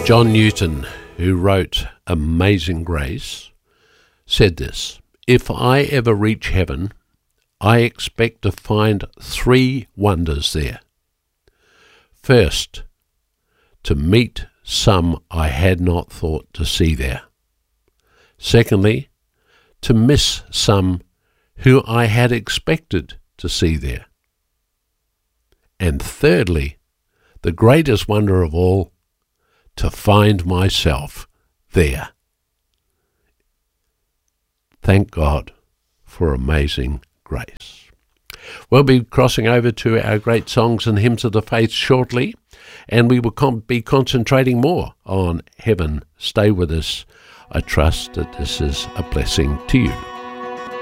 John Newton, who wrote Amazing Grace, said this: "If I ever reach heaven, I expect to find 3 wonders there. First, to meet some I had not thought to see there. Secondly, to miss some who I had expected to see there. And thirdly, the greatest wonder of all, to find myself there." Thank God for amazing grace. We'll be crossing over to our great songs and hymns of the faith shortly, and we will be concentrating more on heaven. Stay with us. I trust that this is a blessing to you.